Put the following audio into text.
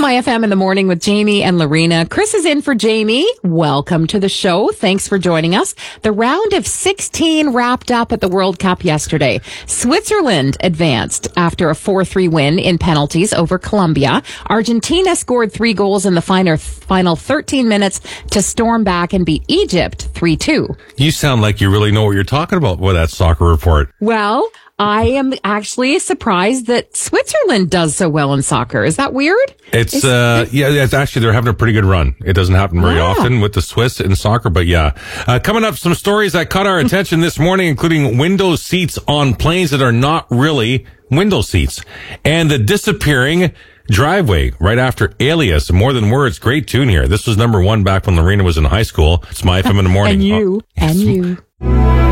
My FM in the morning with Jamie and Lorena. Chris is in for Jamie. Welcome to the show. Thanks for joining us. The round of 16 wrapped up at the World Cup yesterday. Switzerland advanced after a 4-3 win in penalties over Colombia. Argentina scored 3 goals in the final 13 minutes to storm back and beat Egypt 3-2. You sound like you really know what you're talking about with that soccer report. Well, I am actually surprised that Switzerland does so well in soccer. Is that weird? It's actually, they're having a pretty good run. It doesn't happen very often with the Swiss in soccer, but yeah. Coming up, some stories that caught our attention this morning, including window seats on planes that are not really window seats, and the disappearing driveway right after Alias. More Than Words. Great tune here. This was number 1 back when Lorena was in high school. It's My FM in the morning. And you.